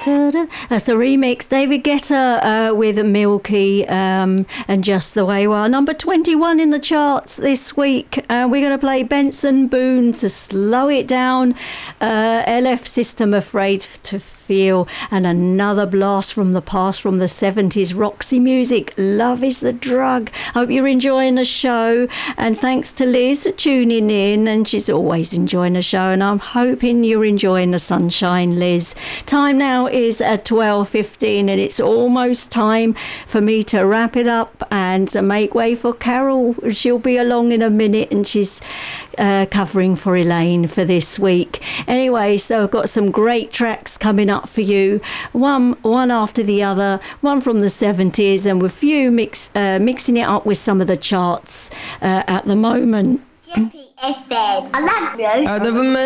That's a remix. David Guetta with Milky and Just the Way We Are. Number 21 in the charts this week. We're going to play Benson Boone to Slow It Down. LF System, Afraid to Feel, and another blast from the past from the 70s. Roxy Music, Love is the Drug. Hope you're enjoying the show, and thanks to Liz for tuning in, and she's always enjoying the show, and I'm hoping you're enjoying the sunshine, Liz. Time now is at 12:15, and it's almost time for me to wrap it up and to make way for Carol. She'll be along in a minute, and she's covering for Elaine for this week. Anyway, so I've got some great tracks coming up for you, one after the other, one from the 70s, and with few mixing it up with some of the charts at the moment. FM, I love you.